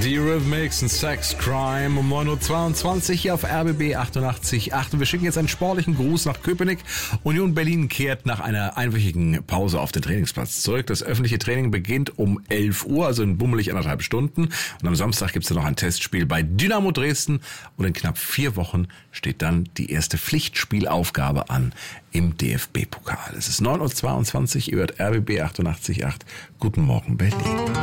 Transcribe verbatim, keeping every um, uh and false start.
Die Rhythmics und Sex Crime um neun Uhr zweiundzwanzig hier auf R B B achtundachtzig Komma acht. Und wir schicken jetzt einen sportlichen Gruß nach Köpenick. Union Berlin kehrt nach einer einwöchigen Pause auf den Trainingsplatz zurück. Das öffentliche Training beginnt um elf Uhr, also in bummelig anderthalb Stunden. Und am Samstag gibt es dann noch ein Testspiel bei Dynamo Dresden. Und in knapp vier Wochen steht dann die erste Pflichtspielaufgabe an im D F B-Pokal. Es ist neun Uhr zweiundzwanzig, ihr hört R B B achtundachtzig Komma acht. Guten Morgen, Berlin.